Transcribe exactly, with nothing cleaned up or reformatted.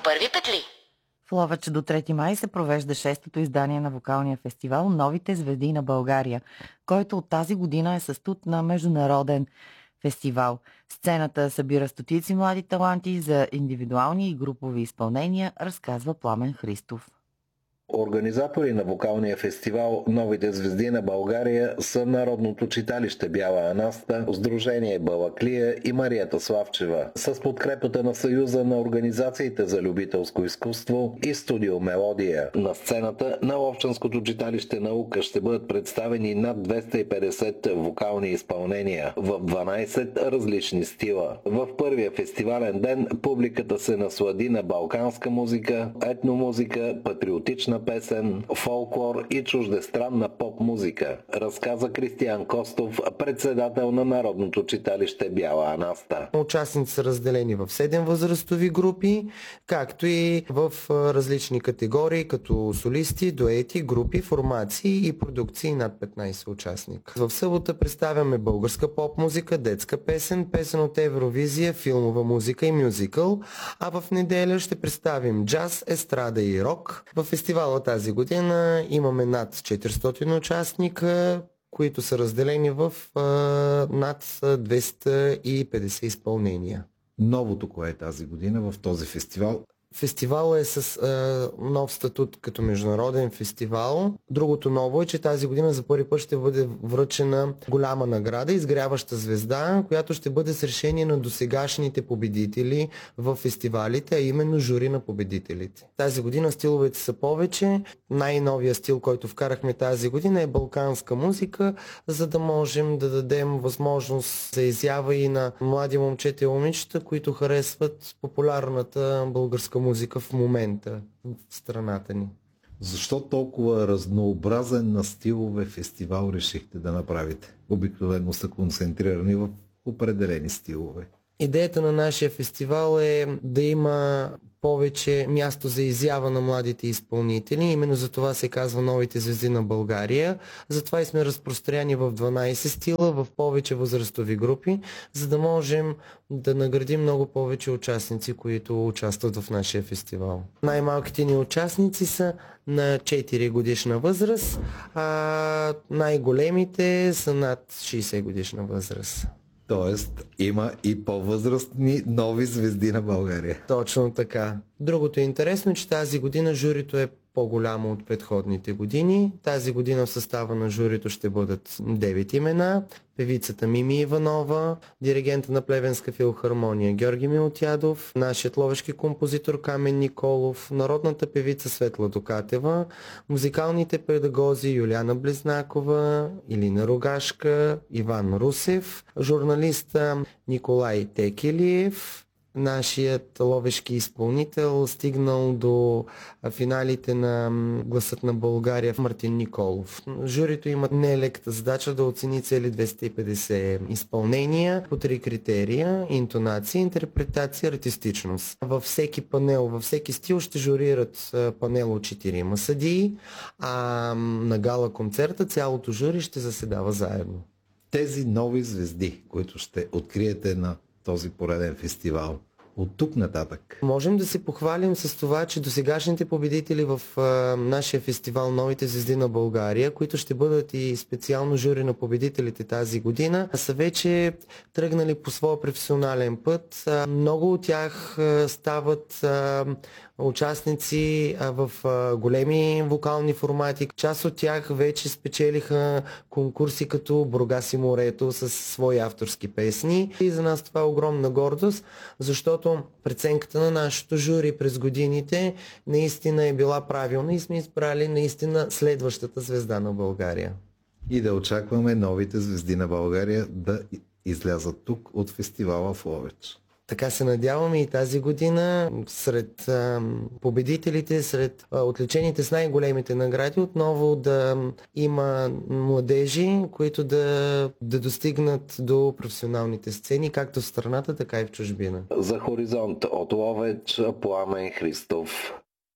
първи петли. В Ловеч до трети май се провежда шестото издание на вокалния фестивал "Новите звезди на България", който от тази година е със статут на международен фестивал. Сцената събира стотици млади таланти за индивидуални и групови изпълнения, разказва Пламен Христов. Организатори на вокалния фестивал "Новите звезди на България" са Народното читалище Бяла Анаста, Сдружение Балаклия и Мариета Славчева. С подкрепата на Съюза на организациите за любителско изкуство и Студио Мелодия. На сцената на Ловчанското читалище "Наука" ще бъдат представени над двеста и петдесет вокални изпълнения в дванадесет различни стила. В първия фестивален ден публиката се наслади на балканска музика, етномузика, патриотична песен, фолклор и чуждестранна поп-музика, разказа Кристиян Костов, председател на Народното читалище Бяла Анаста. Участници са разделени в седем възрастови групи, както и в различни категории, като солисти, дуети, групи, формации и продукции над петнадесет участника. В събота представяме българска поп-музика, детска песен, песен от Евровизия, филмова музика и мюзикъл, а в неделя ще представим джаз, естрада и рок. В фестивала тази година имаме над четиристотин участника, които са разделени в а, над двеста и петдесет изпълнения. Новото кое е тази година в този фестивал? Фестивалът е с а, нов статут като международен фестивал. Другото ново е, че тази година за първи път ще бъде връчена голяма награда, изгряваща звезда, която ще бъде с решение на досегашните победители в фестивалите, а именно жури на победителите. Тази година стиловете са повече. Най-новия стил, който вкарахме тази година, е балканска музика, за да можем да дадем възможност за изява и на млади момчета и момичета, които харесват популярната българска музика в момента в страната ни. Защо толкова разнообразен на стилове фестивал решихте да направите? Обикновено са концентрирани в определени стилове. Идеята на нашия фестивал е да има повече място за изява на младите изпълнители. Именно за това се казва "Новите звезди на България". Затова и сме разпространени в дванадесет стила, в повече възрастови групи, за да можем да наградим много повече участници, които участват в нашия фестивал. Най-малките ни участници са на четири годишна възраст, а най-големите са над шейсет годишна възраст. Тоест има и по-възрастни нови звезди на България. Точно така. Другото е интересно, че тази година журито е по-голямо от предходните години. Тази година в състава на журито ще бъдат девет имена. Певицата Мими Иванова, диригента на Плевенска филхармония Георги Милтядов, нашият ловешки композитор Камен Николов, народната певица Светла Докатева, музикалните педагози Юлиана Близнакова, Илина Рогашка, Иван Русев, журналиста Николай Текелиев, нашият ловешки изпълнител, стигнал до финалите на Гласът на България Мартин Николов. Журито има нелекта задача да оцени цели двеста и петдесет изпълнения по три критерия: интонация, интерпретация, артистичност. Във всеки панел, във всеки стил ще журират панел от четирима съдии, а на гала концерта цялото жури ще заседава заедно. Тези нови звезди, които ще откриете на този пореден фестивал, от тук нататък? Можем да се похвалим с това, че досегашните победители в а, нашия фестивал "Новите звезди на България", които ще бъдат и специално жури на победителите тази година, са вече тръгнали по своя професионален път. А, много от тях а, стават а, участници а, в а, големи вокални формати. Част от тях вече спечелиха конкурси като "Бургас и морето" с свои авторски песни. И за нас това е огромна гордост, защото преценката на нашето жури през годините наистина е била правилна и сме избрали наистина следващата звезда на България. И да очакваме новите звезди на България да излязат тук от фестивала в Ловеч. Така се надяваме и тази година сред а, победителите, сред а, отличените с най-големите награди отново да има младежи, които да, да достигнат до професионалните сцени, както в страната, така и в чужбина. За Хоризонт от Ловеч, Пламен Христов.